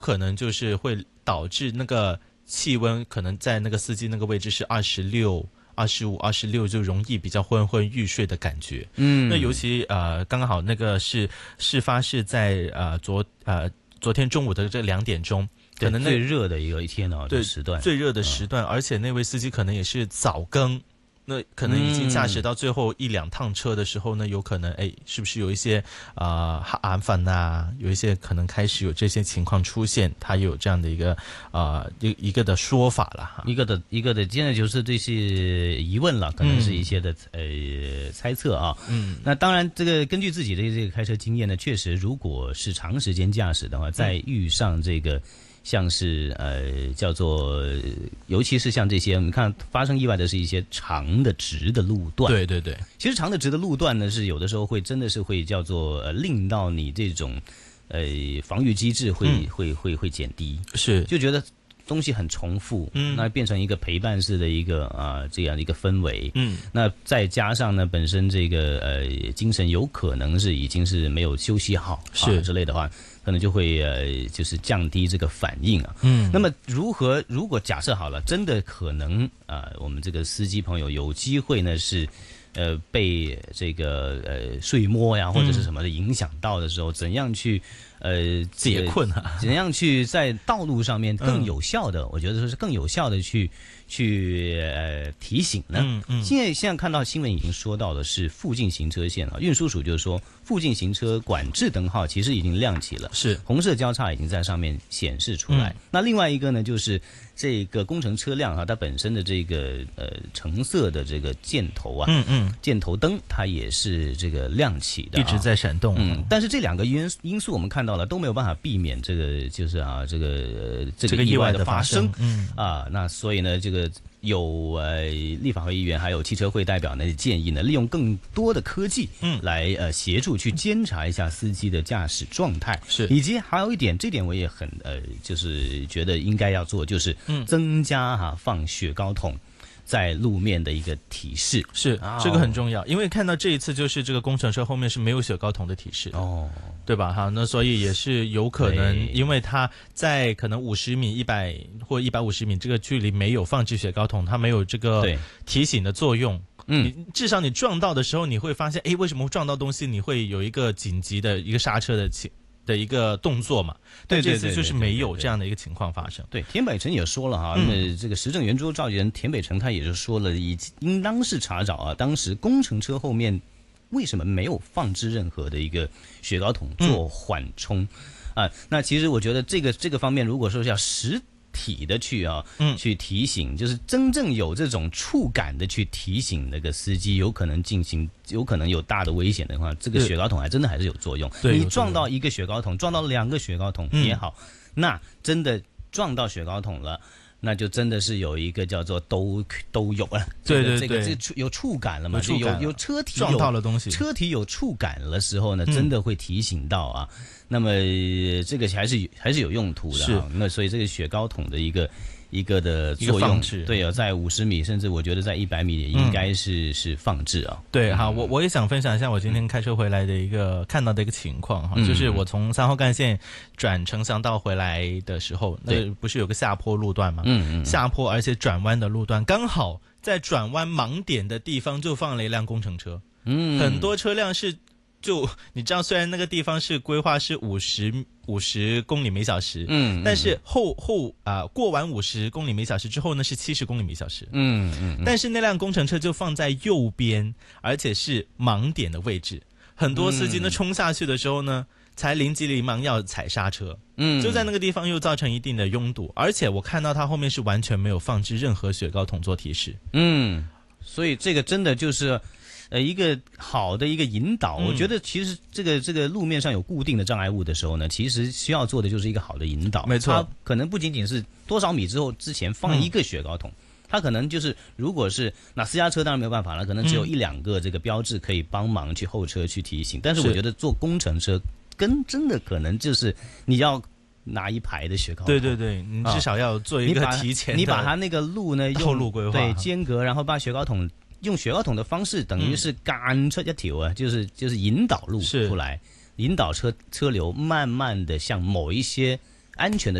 可能就是会导致那个气温可能在那个司机那个位置是26、25、26，就容易比较昏昏欲睡的感觉。那尤其刚刚好那个事发是在昨天中午的这2点钟。可能最热的一天哦， 对时段最热的时段，而且那位司机可能也是早更，那可能已经驾驶到最后1-2趟车的时候呢，有可能是不是有一些寒反呐，有一些可能开始有这些情况出现，他有这样的一个的说法了哈， 一个的，现在就是这些疑问了，可能是一些的猜测啊。那当然，这个根据自己的这个开车经验呢，确实如果是长时间驾驶的话，再遇上这个。像是叫做，尤其是像这些，我们看发生意外的是一些长的直的路段。 对对对， 其实长的直的路段呢，是有的时候会真的是会叫做令到你这种防御机制会减低， 是就觉得东西很重复，那变成一个陪伴式的一个这样的一个氛围，那再加上呢本身这个精神有可能是已经是没有休息好是之类的话。可能就会就是降低这个反应啊。那么如果假设好了，真的可能我们这个司机朋友有机会呢是被这个睡魔呀或者是什么的影响到的时候，怎样去解困啊？ 怎样去在道路上面更有效的，我觉得说是更有效的去提醒呢？现在看到新闻已经说到的是附近行车线啊，运输署就是说附近行车管制灯号其实已经亮起了， 是红色交叉已经在上面显示出来。那另外一个呢，就是这个工程车辆它本身的这个橙色的这个箭头啊，箭头灯它也是这个亮起的， 一直在闪动。 但是这2个因素我们看到了都没有办法避免这个就是这个意外的发生。那所以呢这个。有立法会议员还有汽车会代表呢建议呢，利用更多的科技来协助去监察一下司机的驾驶状态， 是以及还有一点，这点我也很就是觉得应该要做，就是增加放雪糕筒在路面的一个提示， 是这个很重要，因为看到这一次就是这个工程车后面是没有雪糕筒的提示对吧？哈，那所以也是有可能，因为它在可能50米、100或150米这个距离没有放置雪糕筒，它没有这个提醒的作用。你至少你撞到的时候，你会发现，为什么撞到东西？你会有一个紧急的一个刹车的一个动作嘛？对，这次就是没有这样的一个情况发生。 对，田北辰也说了哈，这个时政圆桌召集人田北辰他也是说了，应当是查找当时工程车后面为什么没有放置任何的一个雪糕筒做缓冲那其实我觉得这个方面，如果说是要实体的去提醒，就是真正有这种触感的去提醒那个司机有可能有大的危险的话，这个雪糕筒还真的还是有作用。你撞到一个雪糕筒，撞到2个雪糕筒也好，那真的撞到雪糕筒了。那就真的是有一个叫做都有了， 对， 这个有触感了嘛？有车体撞到了东西， 车体有触感了时候呢，真的会提醒到那么这个还是有用途的那所以这个雪糕筒的一个的作用，对在50米，甚至我觉得在100米也应该是放置对我也想分享一下我今天开车回来的一个看到的一个情况就是我从3号干线转城乡道回来的时候，那不是有个下坡路段吗？下坡而且转弯的路段，刚好在转弯盲点的地方就放了一辆工程车。很多车辆是。就你知道，虽然那个地方是规划是50公里每小时，但是过完50公里每小时之后呢，是70公里每小时，但是那辆工程车就放在右边，而且是盲点的位置，很多司机呢冲下去的时候呢，才临急临忙要踩刹车，就在那个地方又造成一定的拥堵，而且我看到他后面是完全没有放置任何雪糕筒做提示， 所以这个真的就是。一个好的一个引导，我觉得其实这个路面上有固定的障碍物的时候呢，其实需要做的就是一个好的引导。 没错， 它可能不仅仅是多少米之前放一个雪糕筒，它可能就是如果是那私家车当然没有办法了，可能只有1-2个这个标志可以帮忙去后车去提醒。但是我觉得做工程车真的可能就是你要。拿一排的雪糕筒， 对，你至少要做一个提前的你把它那个路呢道路规划， 对间隔，然后把雪糕筒用雪糕筒的方式，等于是赶出一条就是引导路出来，引导车流慢慢的向某一些安全的